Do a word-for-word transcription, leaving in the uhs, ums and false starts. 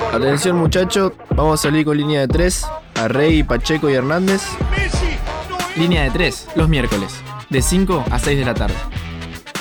Atención muchachos, vamos a salir con línea de tres, a Rey, Pacheco y Hernández. Línea de tres, los miércoles, de cinco a seis de la tarde.